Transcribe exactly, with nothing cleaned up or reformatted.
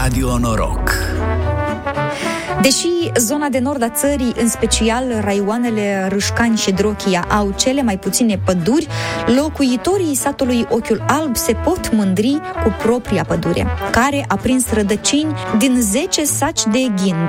Radio Noroc. Deși zona de nord a țării, în special raioanele Râșcani și Drochia, au cele mai puține păduri, locuitorii satului Ochiul Alb se pot mândri cu propria pădure, care a prins rădăcini din zece saci de ghinde.